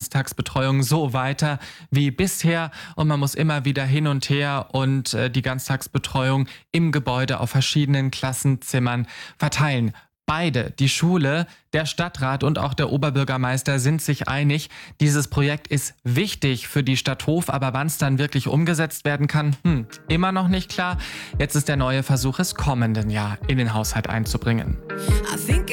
Ganztagsbetreuung so weiter wie bisher und man muss immer wieder hin und her und die Ganztagsbetreuung im Gebäude auf verschiedenen Klassenzimmern verteilen. Beide, die Schule, der Stadtrat und auch der Oberbürgermeister sind sich einig, dieses Projekt ist wichtig für die Stadt Hof, aber wann es dann wirklich umgesetzt werden kann, immer noch nicht klar. Jetzt ist der neue Versuch, es kommenden Jahr in den Haushalt einzubringen.